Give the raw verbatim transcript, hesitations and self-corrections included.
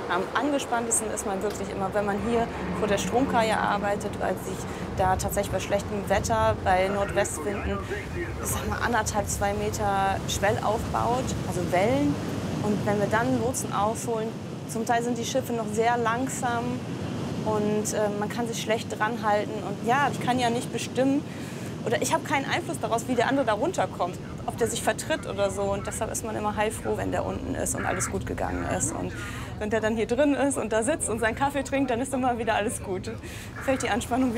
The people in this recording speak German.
Am angespanntesten ist man wirklich immer, wenn man hier vor der Stromkaje arbeitet, weil sich da tatsächlich bei schlechtem Wetter, bei Nordwestwinden, ich sag mal anderthalb, zwei Meter Schwell aufbaut, also Wellen. Und wenn wir dann Lotsen aufholen, zum Teil sind die Schiffe noch sehr langsam und äh, man kann sich schlecht dran halten. Und ja, ich kann ja nicht bestimmen, oder ich habe keinen Einfluss daraus, wie der andere da runterkommt, ob der sich vertritt oder so. Und deshalb ist man immer heilfroh, wenn der unten ist und alles gut gegangen ist. Und wenn der dann hier drin ist und da sitzt und seinen Kaffee trinkt, dann ist immer wieder alles gut. Fällt die Anspannung wieder.